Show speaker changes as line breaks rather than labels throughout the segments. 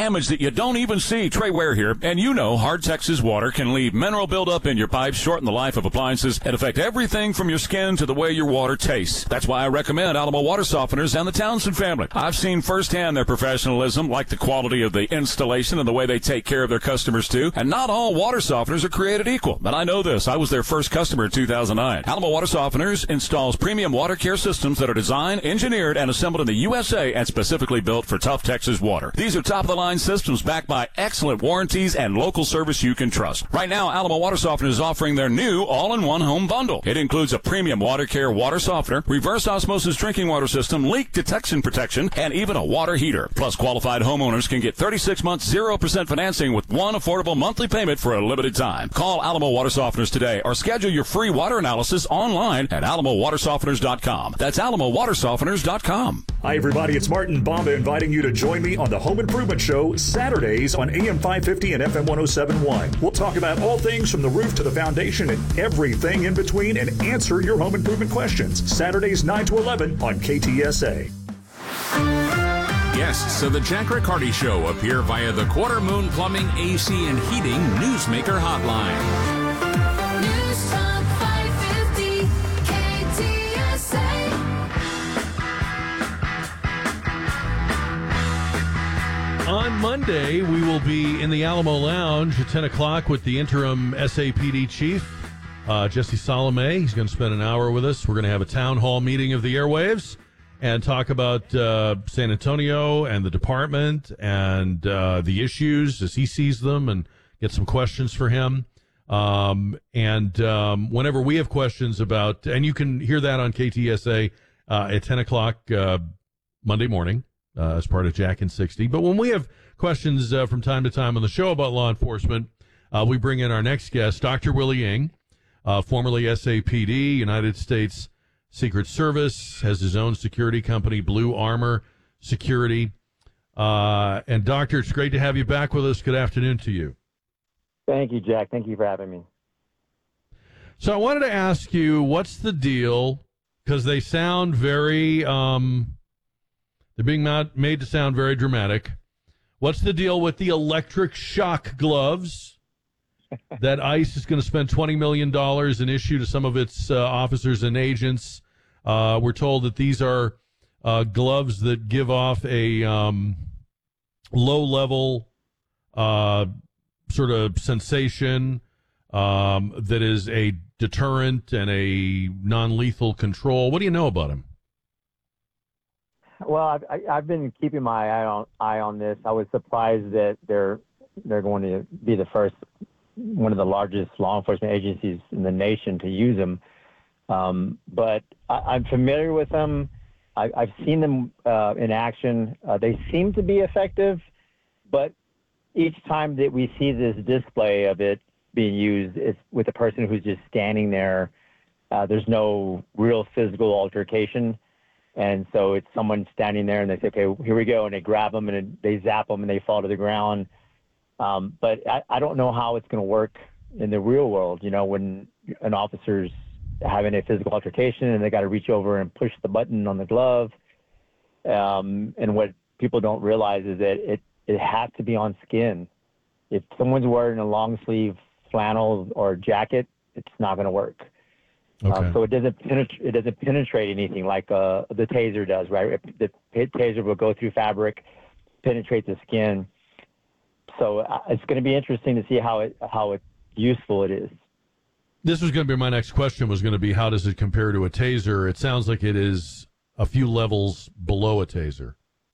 damage that you don't even see. Trey Ware here, and you know hard Texas water can leave mineral buildup in your pipes, shorten the life of appliances, and affect everything from your skin to the way your water tastes. That's why I recommend Alamo Water Softeners and the Townsend family. I've seen firsthand their professionalism, like the quality of the installation and the way they take care of their customers too. And not all water softeners are created equal. But I know this. I was their first customer in 2009. Alamo Water Softeners installs premium water care systems that are designed, engineered, and assembled in the USA and specifically built for tough Texas water. These are top-of-the-line systems backed by excellent warranties and local service you can trust. Right now, Alamo Water Softeners is offering their new all-in-one home bundle. It includes a premium water care water softener, reverse osmosis drinking water system, leak detection protection, and even a water heater. Plus, qualified homeowners can get 36 months 0% financing with one affordable monthly payment for a limited time. Call Alamo Water Softeners today or schedule your free water analysis online at alamowatersofteners.com. That's alamowatersofteners.com.
Hi, everybody. It's Martin Bomba inviting you to join me on the Home Improvement Show Saturdays on AM 550 and FM 107.1. We'll talk about all things from the roof to the foundation and everything in between and answer your home improvement questions. Saturdays 9 to 11 on KTSA.
Guests of the Jack Riccardi Show appear via the Quarter Moon Plumbing, AC, and Heating Newsmaker Hotline.
News Talk 550 KTSA.
On Monday, we will be in the Alamo Lounge at 10 o'clock with the interim SAPD chief, Jesse Salome. He's going to spend an hour with us. We're going to have a town hall meeting of the airwaves and talk about San Antonio and the department and the issues as he sees them and get some questions for him. Whenever we have questions about, and you can hear that on KTSA at 10 o'clock Monday morning as part of Jack and 60. But when we have questions from time to time on the show about law enforcement, we bring in our next guest, Dr. Willie Ng, formerly SAPD, United States Secret Service, has his own security company, Blue Armor Security. And Doctor, it's great to have you back with us. Good afternoon to you.
Thank you, Jack. Thank you for having me.
So I wanted to ask you, what's the deal? Because they sound very, they're being made to sound very dramatic. What's the deal with the electric shock gloves that ICE is going to spend $20 million and issue to some of its officers and agents? We're told that these are gloves that give off a low-level sort of sensation that is a deterrent and a non-lethal control. What do you know about them?
Well, I've been keeping my eye on this. I was surprised that they're going to be the first, one of the largest law enforcement agencies in the nation to use them. But I'm familiar with them. I've seen them in action. They seem to be effective, but each time that we see this display of it being used, it's with a person who's just standing there. There's no real physical altercation. And so it's someone standing there and they say, okay, here we go. And they grab them and they zap them and they fall to the ground. But I don't know how it's going to work in the real world, you know, when an officer's having a physical altercation and they got to reach over and push the button on the glove. And what people don't realize is that it has to be on skin. If someone's wearing a long sleeve flannel or jacket, it's not going to work.
Okay.
So it doesn't penetrate anything like the taser does, right? The taser will go through fabric, penetrate the skin. So it's going to be interesting to see how useful it is.
This was going to be my next question, was going to be, how does it compare to a taser? It sounds like it is a few levels below a taser.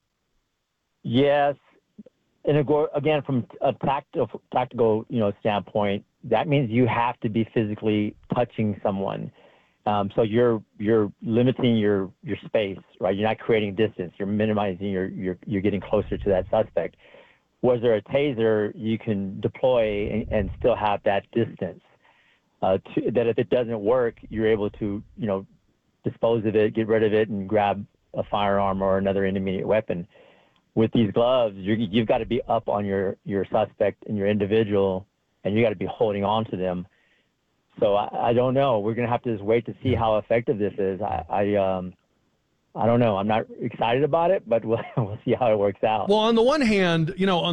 Yes. And again, from a tactical, standpoint, that means you have to be physically touching someone. So you're limiting your space, right? You're not creating distance. You're minimizing you're getting closer to that suspect. Whereas a taser, you can deploy and still have that distance. That if it doesn't work, you're able to, dispose of it, get rid of it, and grab a firearm or another intermediate weapon. With these gloves, you've got to be up on your suspect and your individual, and you got to be holding on to them. So I don't know. We're going to have to just wait to see how effective this is. I don't know. I'm not excited about it, but we'll see how it works out.
Well, on the one hand, on